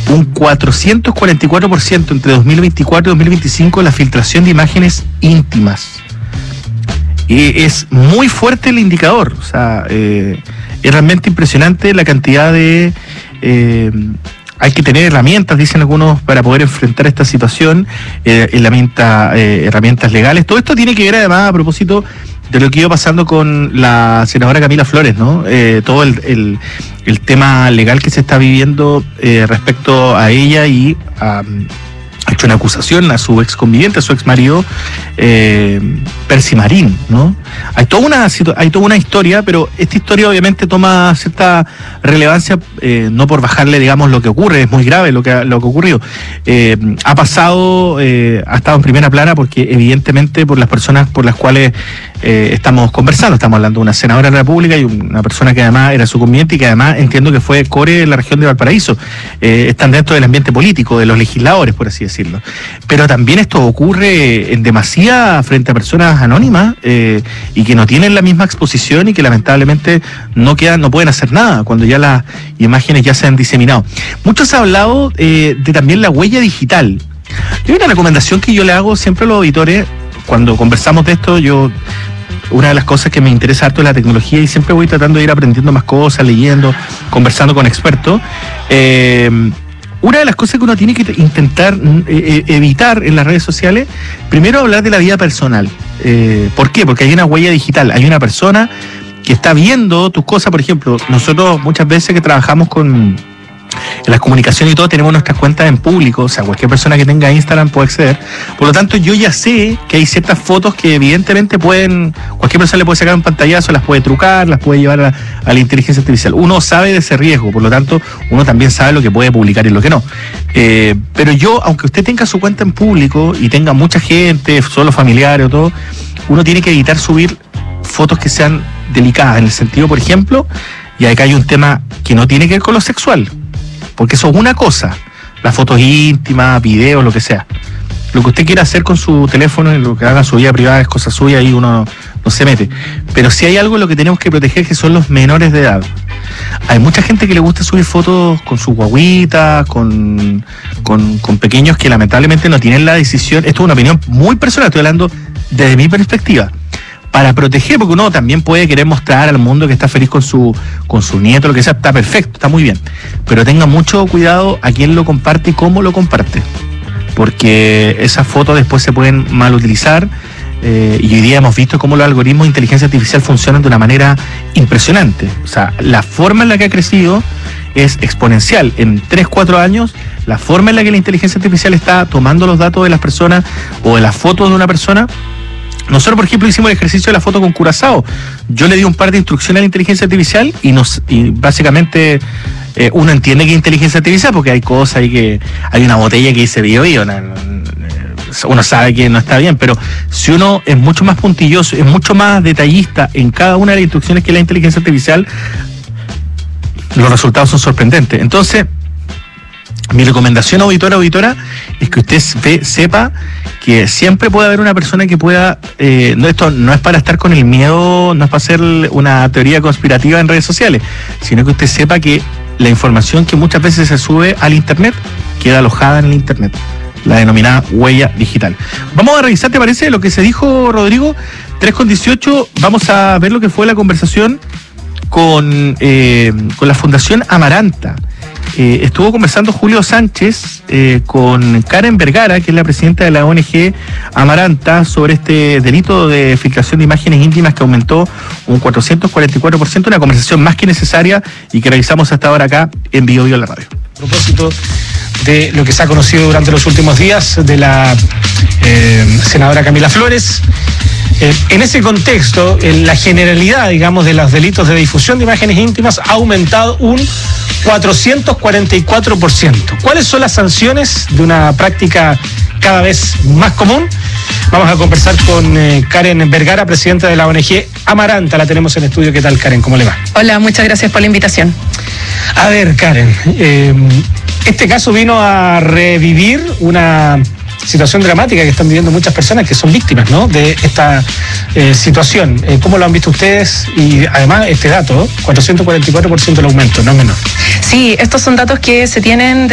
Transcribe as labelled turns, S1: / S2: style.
S1: un 444% entre 2024 y 2025 la filtración de imágenes íntimas. Es muy fuerte el indicador, o sea, es realmente impresionante la cantidad de... hay que tener herramientas, dicen algunos, para poder enfrentar esta situación, herramientas legales. Todo esto tiene que ver además a propósito de lo que iba pasando con la senadora Camila Flores, ¿no? Todo el tema legal que se está viviendo respecto a ella y ha hecho una acusación a su ex conviviente, a su ex marido, Percy Marín, ¿no? Hay toda una historia, pero esta historia obviamente toma cierta relevancia, no por bajarle, digamos, lo que ocurre, es muy grave lo que ha ocurrido. Ha pasado, ha estado en primera plana porque evidentemente por las personas por las cuales estamos conversando, estamos hablando de una senadora de la República y una persona que además era su conviviente y que además entiendo que fue core en la región de Valparaíso, están dentro del ambiente político, de los legisladores, por así decirlo. Pero también esto ocurre en demasía frente a personas anónimas y que no tienen la misma exposición y que lamentablemente no pueden hacer nada cuando ya las imágenes ya se han diseminado. Mucho se ha hablado de también la huella digital. Hay una recomendación que yo le hago siempre a los auditores cuando conversamos de esto. Una de las cosas que me interesa harto es la tecnología y siempre voy tratando de ir aprendiendo más cosas, leyendo, conversando con expertos. Una de las cosas que uno tiene que intentar evitar en las redes sociales, primero hablar de la vida personal. ¿Por qué? Porque hay una huella digital, hay una persona que está viendo tus cosas. Por ejemplo, nosotros muchas veces que trabajamos en las comunicaciones y todo, tenemos nuestras cuentas en público, o sea, cualquier persona que tenga Instagram puede acceder. Por lo tanto, yo ya sé que hay ciertas fotos que evidentemente cualquier persona le puede sacar un pantallazo, las puede trucar, las puede llevar a la inteligencia artificial. Uno sabe de ese riesgo, por lo tanto, uno también sabe lo que puede publicar y lo que no. Pero aunque usted tenga su cuenta en público y tenga mucha gente, solo familiares o todo, uno tiene que evitar subir fotos que sean delicadas, en el sentido, por ejemplo, y acá hay un tema que no tiene que ver con lo sexual, porque eso es una cosa, las fotos íntimas, videos, lo que sea. Lo que usted quiera hacer con su teléfono y lo que haga en su vida privada es cosa suya y uno no se mete. Pero si hay algo en lo que tenemos que proteger, que son los menores de edad. Hay mucha gente que le gusta subir fotos con su guaguita, con pequeños que lamentablemente no tienen la decisión. Esto es una opinión muy personal, estoy hablando desde mi perspectiva. Para proteger, porque uno también puede querer mostrar al mundo que está feliz con su nieto, lo que sea, está perfecto, está muy bien. Pero tenga mucho cuidado a quién lo comparte y cómo lo comparte. Porque esas fotos después se pueden mal utilizar. Y hoy día hemos visto cómo los algoritmos de inteligencia artificial funcionan de una manera impresionante. O sea, la forma en la que ha crecido es exponencial. En 3-4 años, la forma en la que la inteligencia artificial está tomando los datos de las personas o de las fotos de una persona. Nosotros, por ejemplo, hicimos el ejercicio de la foto con Curazao. Yo le di un par de instrucciones a la inteligencia artificial y básicamente uno entiende que es inteligencia artificial porque hay cosas ahí que... Hay una botella que dice bio, uno sabe que no está bien, pero si uno es mucho más puntilloso, es mucho más detallista en cada una de las instrucciones que la inteligencia artificial, los resultados son sorprendentes. Entonces, mi recomendación, auditora, es que usted sepa que siempre puede haber una persona que pueda... esto no es para estar con el miedo, no es para hacer una teoría conspirativa en redes sociales, sino que usted sepa que la información que muchas veces se sube al Internet queda alojada en el Internet, la denominada huella digital. Vamos a revisar, ¿te parece? Lo que se dijo, Rodrigo, 3:18, vamos a ver lo que fue la conversación con la Fundación Amaranta. Estuvo conversando Julio Sánchez con Karen Vergara, que es la presidenta de la ONG Amaranta, sobre este delito de filtración de imágenes íntimas que aumentó un 444%, una conversación más que necesaria y que realizamos hasta ahora acá en Bio Bio en la radio.
S2: A propósito de lo que se ha conocido durante los últimos días de la senadora Camila Flores, en ese contexto, la generalidad, digamos, de los delitos de difusión de imágenes íntimas ha aumentado un 444%. ¿Cuáles son las sanciones de una práctica cada vez más común? Vamos a conversar con Karen Vergara, presidenta de la ONG Amaranta. La tenemos en estudio. ¿Qué tal, Karen? ¿Cómo le va?
S3: Hola, muchas gracias por la invitación.
S2: A ver, Karen, este caso vino a revivir una situación dramática que están viviendo muchas personas que son víctimas, ¿no?, de esta situación. ¿Cómo lo han visto ustedes? Y además este dato, 444% el aumento, no es menor.
S3: Sí, estos son datos que se tienen